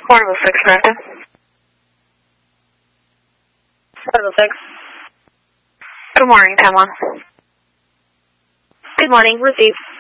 Portable 6, American. Portable 6. Good morning, 10-1. Good morning, received.